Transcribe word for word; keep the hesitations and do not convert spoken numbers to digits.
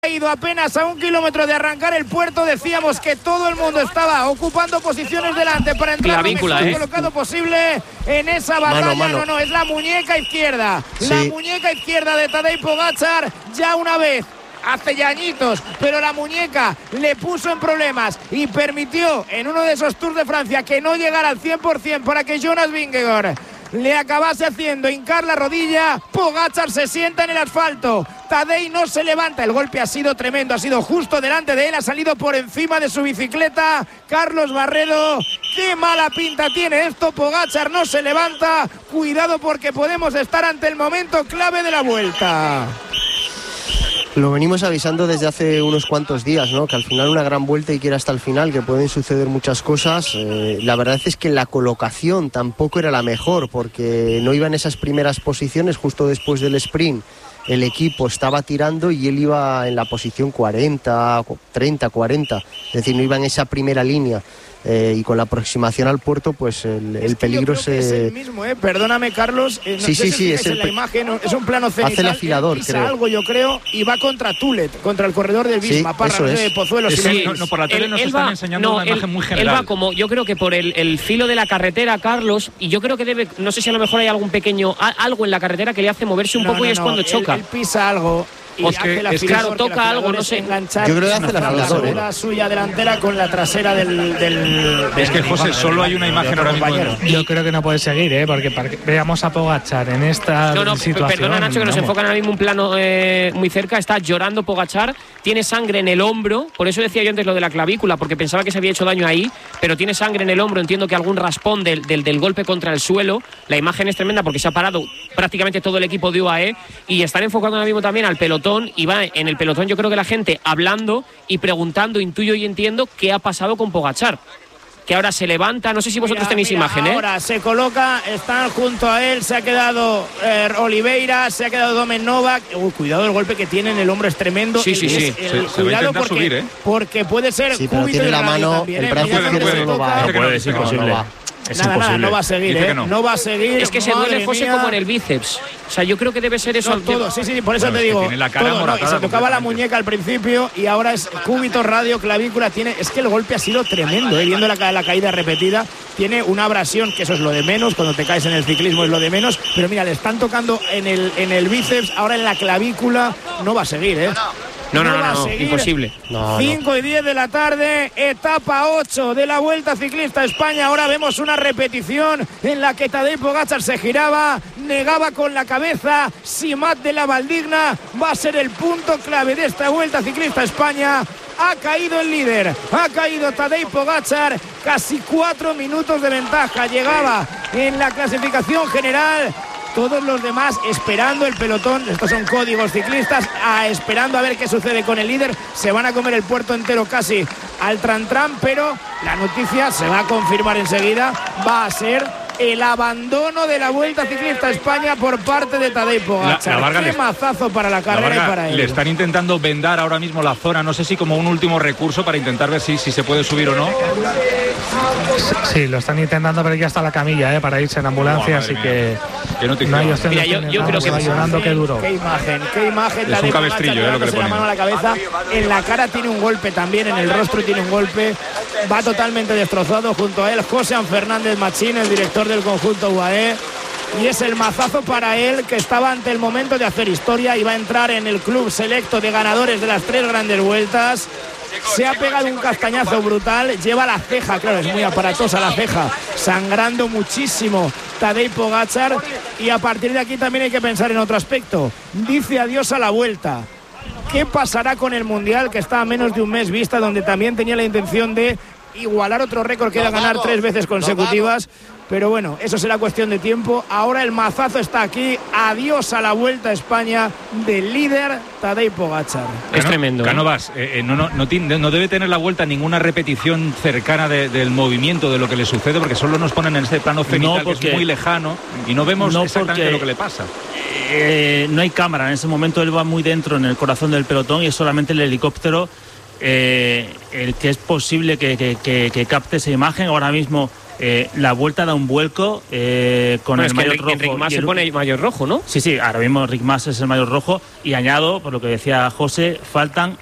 Ha ido apenas a un kilómetro de arrancar el puerto. Decíamos que todo el mundo estaba ocupando posiciones delante para entrar lo mejor ¿eh? colocado posible en esa batalla. Mano, mano. No, no, es la muñeca izquierda. Sí. La muñeca izquierda de Tadej Pogačar ya una vez. Hace ya añitos, pero la muñeca le puso en problemas y permitió en uno de esos Tours de Francia que no llegara al cien por cien para que Jonas Vingegaard le acabase haciendo hincar la rodilla. Pogačar se sienta en el asfalto. Tadej no se levanta. El golpe ha sido tremendo, ha sido justo delante de él, ha salido por encima de su bicicleta. Carlos Barredo, qué mala pinta tiene esto. Pogačar no se levanta. Cuidado porque podemos estar ante el momento clave de la vuelta. Lo venimos avisando desde hace unos cuantos días, ¿no? Que al final una gran vuelta y que ir hasta el final, que pueden suceder muchas cosas. Eh, la verdad es que la colocación tampoco era la mejor, porque no iba en esas primeras posiciones. Justo después del sprint el equipo estaba tirando y él iba en la posición cuarenta, treinta, cuarenta. Es decir, no iba en esa primera línea. Eh, y con la aproximación al puerto, pues el, el peligro se... Es el mismo, ¿eh? Perdóname, Carlos. Eh, no sí, sé sí, si sí. es, Es el... la imagen, es un plano cenital. Hace el afilador, pisa creo. algo, yo creo, y va contra Tulet, contra el corredor del Visma. Sí, Parra, eso no sé, es. de Pozuelo. Sí, Si no, no, por la tele Él- nos él están va- enseñando no, una él- imagen muy Él general. va como, yo creo que por el, el filo de la carretera, Carlos, y yo creo que debe, no sé si a lo mejor hay algún pequeño, a- algo en la carretera que le hace moverse un No, poco no, y es no, cuando él- choca. Él pisa algo. Y O hace que- el es afilador, claro, que el toca algo, afilador no es sé. enganchar Yo creo que hace el la afilador, ¿eh? segura suya delantera con la trasera del... del, Es que, del- José, del- solo hay una del imagen otro ahora mismo. compañero. Yo creo que no puede seguir, ¿eh? Porque para que veamos a Pogačar en esta No, no, situación. perdona, Nacho, que nos vamos. enfocan ahora mismo un plano eh, muy cerca. Está llorando Pogačar, tiene sangre en el hombro. Por eso decía yo antes lo de la clavícula, porque pensaba que se había hecho daño ahí, pero tiene sangre en el hombro. Entiendo que algún raspón del, del, del golpe contra el suelo. La imagen es tremenda porque se ha parado prácticamente todo el equipo de U A E y están enfocando ahora mismo también al pelotón. Y va en el pelotón, yo creo que la gente hablando y preguntando, intuyo y entiendo qué ha pasado con Pogačar. Que ahora se levanta, no sé si vosotros Mira, tenéis mira, imagen, ¿eh? Ahora se coloca, están junto a él, se ha quedado eh, Oliveira, se ha quedado Domen Novak. Uy, cuidado, el golpe que tiene en el hombro es tremendo. Sí, El- sí, es- sí. el- Se- se va a cuidado intentar porque, subir, ¿eh? porque puede ser Sí, pero cúbito tiene y la radio mano, también, el ¿eh? brazo Mira dónde izquierdo se no va, toca. ¿eh? Dice que no, puede, es dice que no, imposible. no va. Es Nada, nada, imposible. no va a seguir, Dice ¿eh? que no. No va a seguir. Es que se madre duele, José, mía. como en el bíceps. O sea, yo creo que debe ser eso. No, todo, sí, sí, por eso Bueno, te es que digo. tiene la cara todo, ¿no? Y moratada se tocaba la completamente. muñeca al principio y ahora es cúbito, radio, clavícula. Tiene, es que el golpe ha sido tremendo, ¿eh? Viendo la, ca- la caída repetida. Tiene una abrasión, que eso es lo de menos. Cuando te caes en el ciclismo es lo de menos. Pero mira, le están tocando en el, en el bíceps, ahora en la clavícula. No va a seguir, ¿eh? No, no, no, va a no, seguir. imposible. No, no. cinco y diez de la tarde, etapa ocho de la Vuelta Ciclista España. Ahora vemos una repetición en la que Tadej Pogačar se giraba, negaba con la cabeza. Simat de la Valdigna va a ser el punto clave de esta Vuelta Ciclista España. Ha caído el líder, ha caído Tadej Pogačar, casi cuatro minutos de ventaja. Llegaba en la clasificación general. Todos los demás esperando el pelotón, estos son códigos ciclistas, a, esperando a ver qué sucede con el líder. Se van a comer el puerto entero casi al Trantram, pero la noticia se va a confirmar enseguida. Va a ser el abandono de la Vuelta Ciclista España por parte de Tadej Pogačar. La- la Varga Qué le- mazazo para la La carrera Varga y para él. le están intentando vendar ahora mismo la zona, no sé si como un último recurso para intentar ver si, si se puede subir o no. Sí, lo están intentando, pero ya está la camilla, ¿eh? Para irse en ambulancia, Oh, madre así mía. que Que no te no hay creo. opción. Mira, de yo- frenar, yo creo se que va es- llorando, qué duro. Qué imagen, qué imagen. Es la un de cabestrillo, Pogačar eh, lo que le llevándose la ponen. mano a la cabeza. En la cara tiene un golpe también, en el rostro tiene un golpe. Va totalmente destrozado. Junto a él José Fernández Machín, el director del conjunto U A E. Y es el mazazo para él, que estaba ante el momento de hacer historia y va a entrar en el club selecto de ganadores de las tres grandes vueltas. Se ha pegado un castañazo brutal, lleva la ceja, claro, es muy aparatosa la ceja, sangrando muchísimo Tadej Pogačar. Y a partir de aquí también hay que pensar en otro aspecto. Dice adiós a la Vuelta. ¿Qué pasará con el Mundial, que está a menos de un mes vista, donde también tenía la intención de igualar otro récord que era ganar tres veces consecutivas? Pero bueno, eso será cuestión de tiempo. Ahora el mazazo está aquí. Adiós a la Vuelta a España del líder Tadej Pogačar. Es Cano- tremendo, ¿eh? Cánovas, eh, eh, no, no, no, tiene- no debe tener la Vuelta ninguna repetición cercana de- del movimiento, de lo que le sucede, porque solo nos ponen en este plano cenital, No, que porque- es muy lejano, y no vemos no exactamente porque- lo que le pasa. Eh, no hay cámara, en ese momento él va muy dentro en el corazón del pelotón y es solamente el helicóptero eh, el que es posible que, que- que- que capte esa imagen. Ahora mismo Eh, la vuelta da un vuelco eh, con bueno, el es que maillot Enric, rojo. Enric Mas y el... se pone maillot rojo, ¿no? Sí, sí, ahora mismo Enric Mas es el maillot rojo y añado, por lo que decía José, faltan